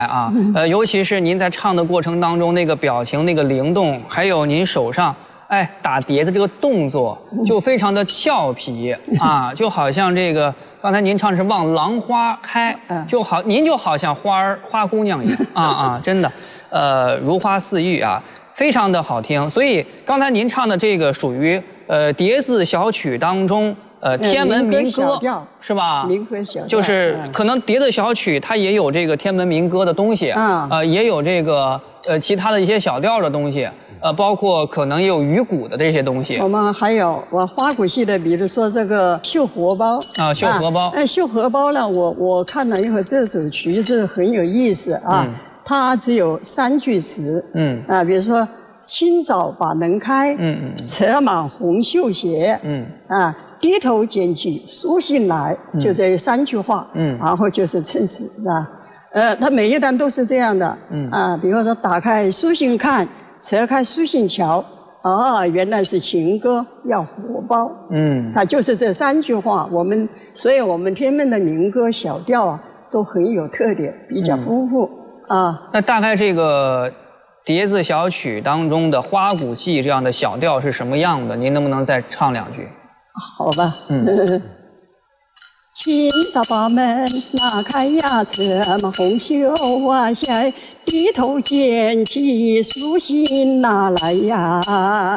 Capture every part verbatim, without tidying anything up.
啊，呃，尤其是您在唱的过程当中，那个表情、那个灵动，还有您手上哎打碟子这个动作，就非常的俏皮啊，就好像这个刚才您唱的是《望郎花开》，就好，您就好像花儿花姑娘一样啊啊，真的，呃，如花似玉啊，非常的好听。所以刚才您唱的这个属于呃叠字小曲当中。呃，天门民歌是吧？ 民歌小调就是可能叠的小曲，它也有这个天门民歌的东西，啊，呃，也有这个呃其他的一些小调的东西，呃，包括可能也有鱼鼓的这些东西。 我们还有我花鼓戏的，比如说这个绣荷包啊，绣荷包。 哎，绣荷包呢，我我看了以后，这首曲子很有意思啊，嗯、它只有三句词，嗯啊，比如说清早把门开，嗯嗯，扯满红绣鞋，嗯啊。低头捡起书信来，就这三句话，嗯，然后就是称词，是吧？呃，它每一段都是这样的，嗯啊，比如说打开书信看，扯开书信瞧，哦，原来是情歌要荷包，嗯，它就是这三句话。我们，所以我们天门的民歌小调啊，都很有特点，比较丰富、嗯、啊。 那大概这个叠字小曲当中的花鼓戏这样的小调是什么样的？您能不能再唱两句？ 好吧，嗯，清早把门拉开呀，扯满红袖往下，低头捡起书信拿来呀，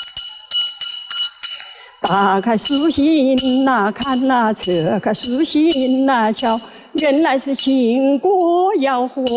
打开书信呐看呐，扯开书信呐瞧，原来是情歌要荷